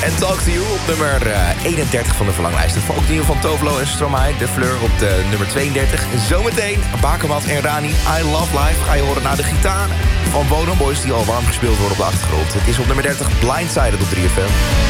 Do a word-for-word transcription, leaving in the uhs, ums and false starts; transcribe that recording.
en Talk to You op nummer uh, eenendertig van de verlanglijst. Het folknieuw van Tovlo en Stromae, De Fleur op de nummer tweeëndertig. Zometeen Bakermat en Rani, I Love Life. Ga je horen naar de gitaar van Bodem Boys die al warm gespeeld worden op de achtergrond. Het is op nummer dertig Blindsided op drie F M.